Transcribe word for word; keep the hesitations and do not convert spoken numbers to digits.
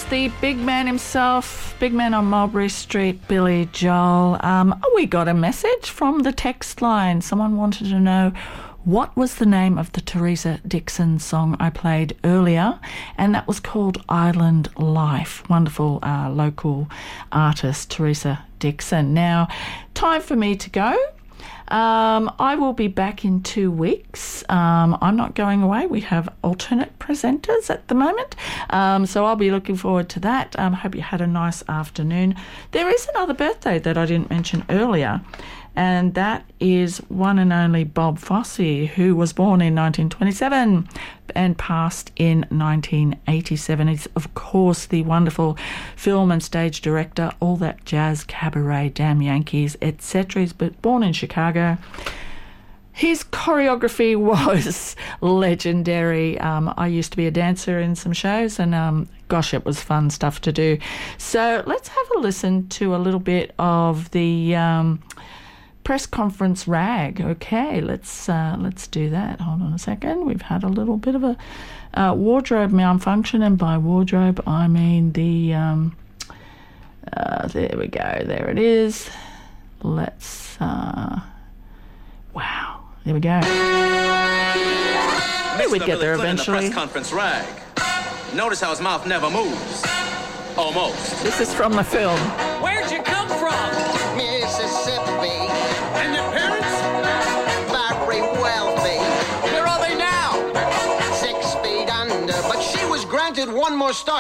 the big man himself, big man on Mulberry Street, Billy Joel. Um, oh, we got a message from the text line. Someone wanted to know what was the name of the Teresa Dixon song I played earlier, and that was called Island Life. Wonderful uh, local artist, Teresa Dixon. Now, time for me to go. Um, I will be back in two weeks. Um, I'm not going away. We have alternate presenters at the moment. Um, so I'll be looking forward to that. I um, hope you had a nice afternoon. There is another birthday that I didn't mention earlier, and that is one and only Bob Fosse, who was born in nineteen twenty-seven and passed in nineteen eighty-seven. He's, of course, the wonderful film and stage director, All That Jazz, Cabaret, Damn Yankees, et cetera. He's born in Chicago. His choreography was legendary. Um, I used to be a dancer in some shows, and um, gosh, it was fun stuff to do. So let's have a listen to a little bit of the um, press conference rag. Okay, let's uh, let's do that. Hold on a second. We've had a little bit of a uh, wardrobe malfunction, and by wardrobe I mean the. Um, uh, there we go. There it is. Let's. Uh, wow. There we go. Maybe we'd get there eventually. The press conference rag. Notice how his mouth never moves. Almost. This is from the film. Where'd you come from? Mississippi. And your parents? Very wealthy. Where are they now? Six feet under, but she was granted one more star.